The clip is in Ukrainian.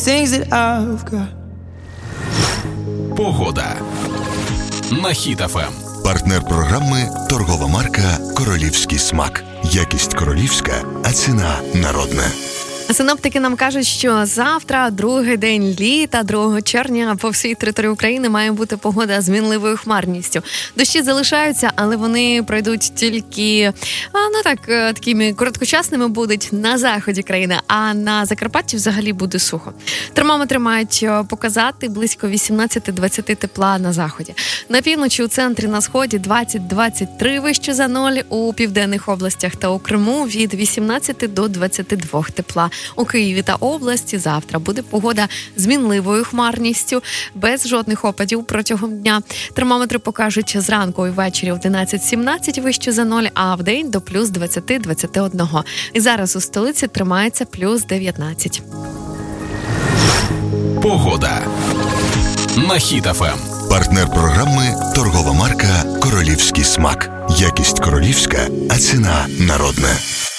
things that I've got. Погода на Хіт ФМ. Партнер програми – торгова марка «Королівський смак». Якість королівська, а ціна народна. Синоптики нам кажуть, що завтра, другий день літа, 2 червня, по всій території України має бути погода з мінливою хмарністю. Дощі залишаються, але вони пройдуть тільки, такими короткочасними будуть на заході країни, а на Закарпатті взагалі буде сухо. Термометри мають показати близько 18-20 тепла на заході. На півночі, у центрі, на сході 20-23 вище за 0, у південних областях та у Криму від 18 до 22 тепла. У Києві та області завтра буде погода з мінливою хмарністю, без жодних опадів протягом дня. Термометри покажуть зранку і ввечері 11-17 вище за 0, а вдень до плюс 20-21. І зараз у столиці тримається плюс 19. Погода на Хіт ФМ. Партнер програми – торгова марка «Королівський смак». Якість королівська, а ціна народна.